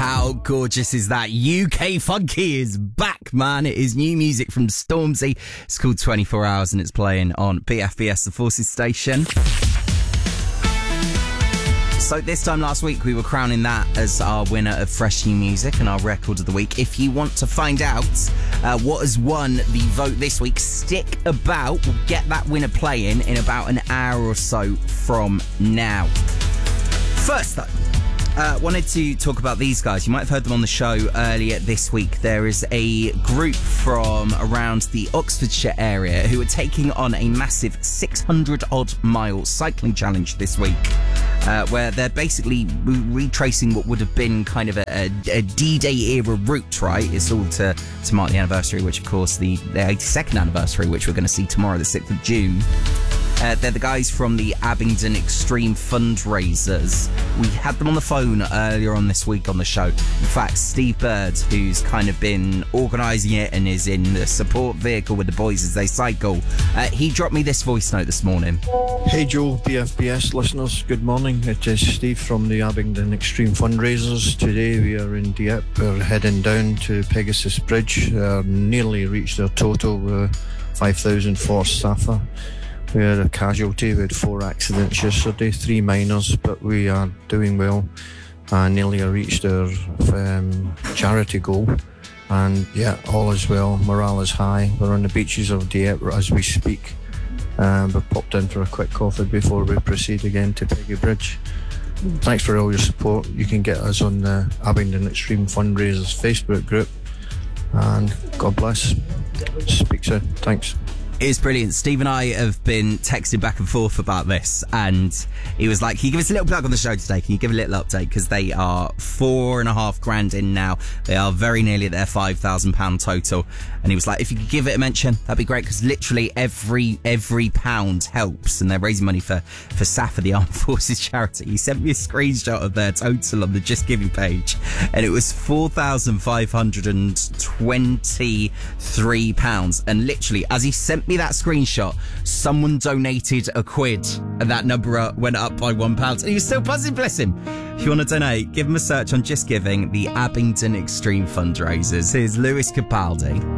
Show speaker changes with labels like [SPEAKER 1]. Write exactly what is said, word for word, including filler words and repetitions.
[SPEAKER 1] How gorgeous is that? U K Funky is back, man. It is new music from Stormzy. It's called twenty-four hours and it's playing on B F B S, the Forces station. So this time last week, we were crowning that as our winner of Fresh New Music and our Record of the Week. If you want to find out uh, what has won the vote this week, stick about. We'll get that winner playing in about an hour or so from now. First, though, uh, wanted to talk about these guys. You might have heard them on the show earlier this week. There is a group from around the Oxfordshire area who are taking on a massive six hundred odd mile cycling challenge this week. Uh, where they're basically re- retracing what would have been kind of a, a, a D-Day era route, right? It's all to, to mark the anniversary, which, of course, the, the eighty-second anniversary, which we're going to see tomorrow, the sixth of June. Uh, they're the guys from the Abingdon Extreme Fundraisers. We had them on the phone earlier on this week on the show. In fact, Steve Bird, who's kind of been organising it and is in the support vehicle with the boys as they cycle, uh, he dropped me this voice note this morning.
[SPEAKER 2] Hey Joe, B F B S listeners, good morning. It is Steve from the Abingdon Extreme Fundraisers. Today we are in Dieppe. We're heading down to Pegasus Bridge. Uh, nearly reached our total uh, five thousand for Safa. We had a casualty. We had four accidents yesterday, three minors, but we are doing well. Uh, nearly reached our um, charity goal. And yeah, all is well. Morale is high. We're on the beaches of Dieppe as we speak. Um, we've popped in for a quick coffee before we proceed again to Peggy Bridge. Thanks for all your support. You can get us on the Abingdon Extreme Fundraisers Facebook group. And God bless. Speak soon. Thanks.
[SPEAKER 1] It's brilliant. Steve and I have been texting back and forth about this, and he was like, can you give us a little plug on the show today? Can you give a little update? Because they are four and a half grand in now. They are very nearly at their five thousand pounds total. And he was like, if you could give it a mention, that'd be great, because literally every every pound helps, and they're raising money for, for Safa, the Armed Forces charity. He sent me a screenshot of their total on the Just Giving page, and it was four thousand five hundred twenty-three pounds. And literally, as he sent me that screenshot, someone donated a quid and that number went up by one pound, and he was still buzzing, bless him. If you want to donate, give him a search on Just Giving, the Abingdon Extreme Fundraisers. Here's Lewis Capaldi.